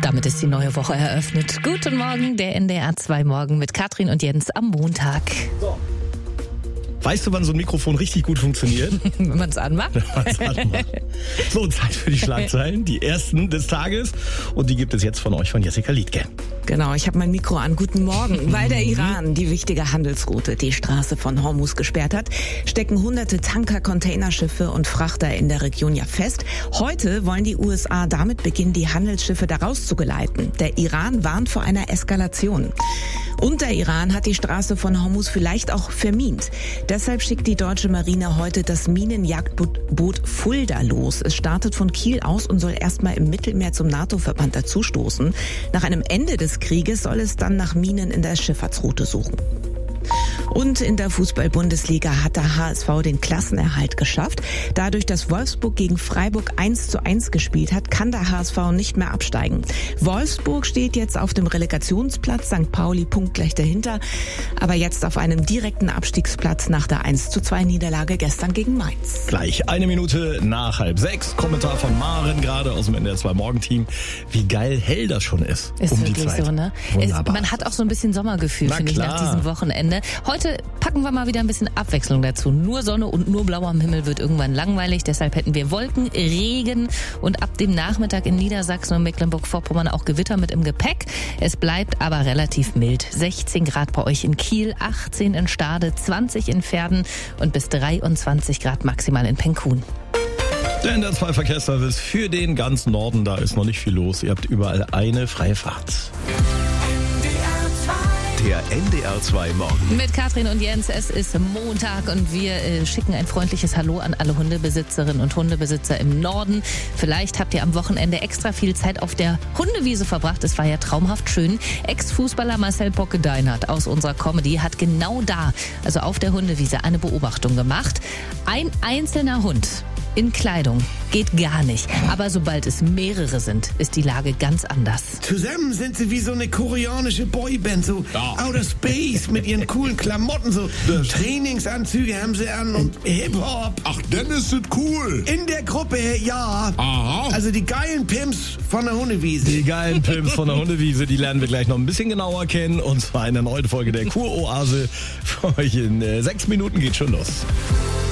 Damit ist die neue Woche eröffnet. Guten Morgen, der NDR 2 Morgen mit Katrin und Jens am Montag. So. Weißt du, wann so ein Mikrofon richtig gut funktioniert? Wenn man es anmacht. So, Zeit für die Schlagzeilen, die ersten des Tages. Und die gibt es jetzt von euch, von Jessica Liedtke. Genau, ich habe mein Mikro an. Guten Morgen. Weil der Iran die wichtige Handelsroute, die Straße von Hormuz, gesperrt hat, stecken hunderte Tanker, Containerschiffe und Frachter in der Region ja fest. Heute wollen die USA damit beginnen, die Handelsschiffe da rauszugeleiten. Der Iran warnt vor einer Eskalation. Und der Iran hat die Straße von Hormuz vielleicht auch vermint. Deshalb schickt die deutsche Marine heute das Minenjagdboot Fulda los. Es startet von Kiel aus und soll erstmal im Mittelmeer zum NATO-Verband dazustoßen. Nach einem Ende des Krieges soll es dann nach Minen in der Schifffahrtsroute suchen. Und in der Fußball-Bundesliga hat der HSV den Klassenerhalt geschafft. Dadurch, dass Wolfsburg gegen Freiburg 1:1 gespielt hat, kann der HSV nicht mehr absteigen. Wolfsburg steht jetzt auf dem Relegationsplatz, St. Pauli punktgleich dahinter, aber jetzt auf einem direkten Abstiegsplatz nach der 1:2 Niederlage gestern gegen Mainz. Gleich 1 Minute nach 5:30. Kommentar von Maren, gerade aus dem NDR 2 Morgenteam. Wie geil hell das schon ist. Ist um wirklich die Zeit. so, ne? Man hat auch so ein bisschen Sommergefühl, finde ich, nach diesem Wochenende. Heute packen wir mal wieder ein bisschen Abwechslung dazu. Nur Sonne und nur Blau am Himmel wird irgendwann langweilig. Deshalb hätten wir Wolken, Regen und ab dem Nachmittag in Niedersachsen und Mecklenburg-Vorpommern auch Gewitter mit im Gepäck. Es bleibt aber relativ mild. 16 Grad bei euch in Kiel, 18 in Stade, 20 in Verden und bis 23 Grad maximal in Penkun. Der NDR 2 Verkehrsservice für den ganzen Norden. Da ist noch nicht viel los. Ihr habt überall eine freie Fahrt. Der NDR 2 Morgen. Mit Katrin und Jens, es ist Montag und wir schicken ein freundliches Hallo an alle Hundebesitzerinnen und Hundebesitzer im Norden. Vielleicht habt ihr am Wochenende extra viel Zeit auf der Hundewiese verbracht. Es war ja traumhaft schön. Ex-Fußballer Marcel Bocke-Deinert aus unserer Comedy hat genau da, also auf der Hundewiese, eine Beobachtung gemacht. Ein einzelner Hund in Kleidung geht gar nicht. Aber sobald es mehrere sind, ist die Lage ganz anders. Zusammen sind sie wie so eine koreanische Boyband, so Outer Space mit ihren coolen Klamotten, so Trainingsanzüge haben sie an und Hip-Hop. Ach, dann ist es cool. In der Gruppe, ja. Aha. Also die geilen Pimps von der Hundewiese. Die geilen Pimps von der Hundewiese, die lernen wir gleich noch ein bisschen genauer kennen. Und zwar in der neuen Folge der Kuroase. Für euch in 6 Minuten geht schon los.